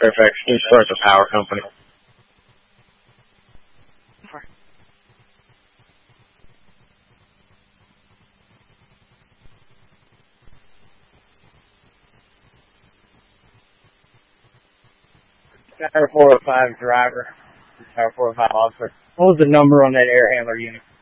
Fairfax, can you start the power company? Tower 405 driver. Tower 405 officer. What was the number on that air handler unit?